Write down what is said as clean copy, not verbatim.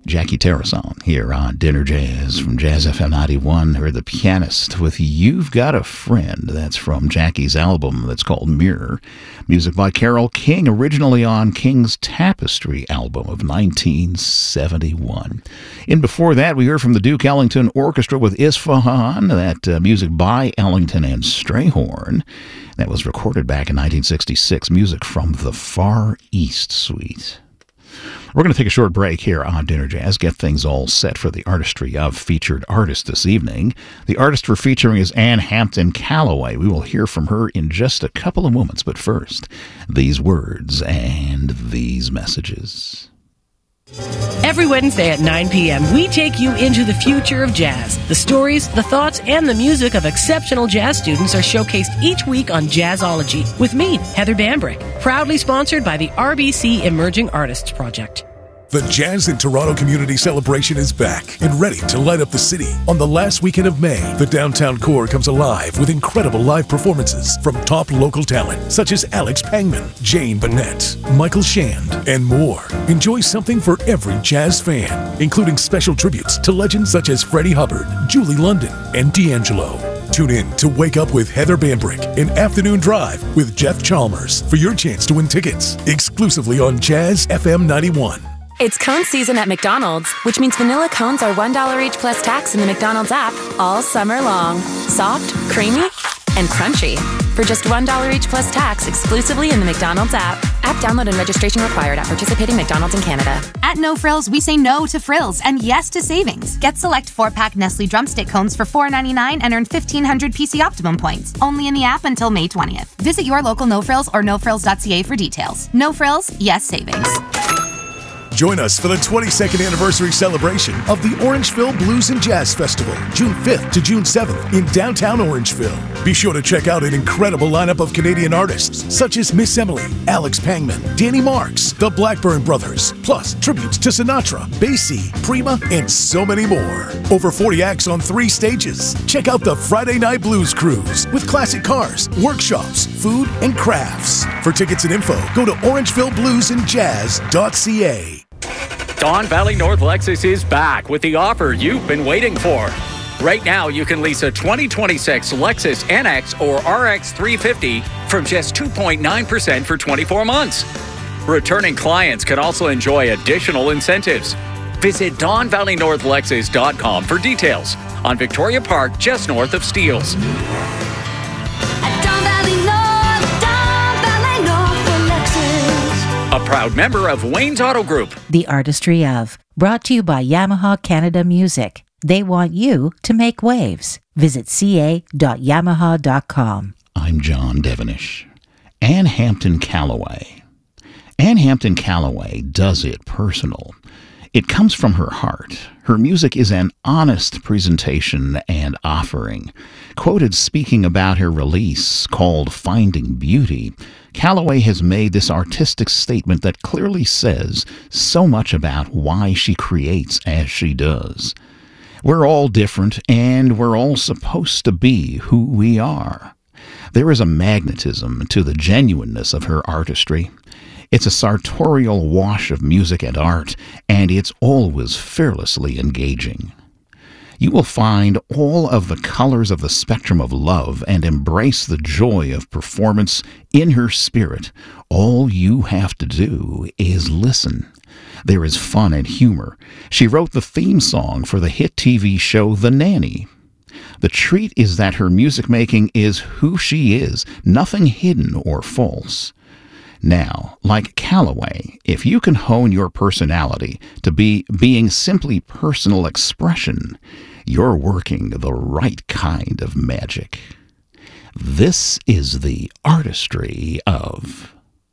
Jackie Terrason here on Dinner Jazz from Jazz FM 91. Heard The Pianist with You've Got a Friend. That's from Jackie's album that's called Mirror. Music by Carole King, originally on King's Tapestry album of 1971. And before that, we heard from the Duke Ellington Orchestra with Isfahan. That music by Ellington and Strayhorn. That was recorded back in 1966. Music from the Far East Suite. We're going to take a short break here on Dinner Jazz, get things all set for the artistry of featured artist this evening. The artist we're featuring is Ann Hampton Callaway. We will hear from her in just a couple of moments, but first, these words and these messages. Every Wednesday at 9 p.m., we take you into the future of jazz. The stories, the thoughts, and the music of exceptional jazz students are showcased each week on Jazzology with me, Heather Bambrick, proudly sponsored by the RBC Emerging Artists Project. The Jazz in Toronto Community Celebration is back and ready to light up the city. On the last weekend of May, the downtown core comes alive with incredible live performances from top local talent such as Alex Pangman, Jane Bennett, Michael Shand, and more. Enjoy something for every jazz fan, including special tributes to legends such as Freddie Hubbard, Julie London, and D'Angelo. Tune in to Wake Up with Heather Bambrick and Afternoon Drive with Jeff Chalmers for your chance to win tickets exclusively on Jazz FM 91. It's cone season at McDonald's, which means vanilla cones are $1 each plus tax in the McDonald's app all summer long. Soft, creamy, and crunchy. For just $1 each plus tax exclusively in the McDonald's app. App download and registration required at participating McDonald's in Canada. At No Frills, we say no to frills and yes to savings. Get select 4-pack Nestle Drumstick cones for $4.99 and earn 1,500 PC Optimum points. Only in the app until May 20th. Visit your local No Frills or nofrills.ca for details. No Frills, yes savings. Join us for the 22nd anniversary celebration of the Orangeville Blues and Jazz Festival, June 5th to June 7th in downtown Orangeville. Be sure to check out an incredible lineup of Canadian artists such as Miss Emily, Alex Pangman, Danny Marks, the Blackburn Brothers, plus tributes to Sinatra, Basie, Prima, and so many more. Over 40 acts on 3 stages. Check out the Friday Night Blues Cruise with classic cars, workshops, food, and crafts. For tickets and info, go to orangevillebluesandjazz.ca. Don Valley North Lexus is back with the offer you've been waiting for. Right now, you can lease a 2026 Lexus NX or RX 350 from just 2.9% for 24 months. Returning clients can also enjoy additional incentives. Visit DonValleyNorthLexus.com for details on Victoria Park, just north of Steeles. A proud member of Wayne's Auto Group. The Artistry of. Brought to you by Yamaha Canada Music. They want you to make waves. Visit ca.yamaha.com. I'm John Devenish. Ann Hampton Callaway. Ann Hampton Callaway does it personal. It comes from her heart. Her music is an honest presentation and offering. Quoted speaking about her release called Finding Beauty, Callaway has made this artistic statement that clearly says so much about why she creates as she does. We're all different, and we're all supposed to be who we are. There is a magnetism to the genuineness of her artistry. It's a sartorial wash of music and art, and it's always fearlessly engaging. You will find all of the colors of the spectrum of love and embrace the joy of performance in her spirit. All you have to do is listen. There is fun and humor. She wrote the theme song for the hit TV show The Nanny. The treat is that her music making is who she is, nothing hidden or false. Now, like Callaway, if you can hone your personality to being simply personal expression, you're working the right kind of magic. This is the artistry of...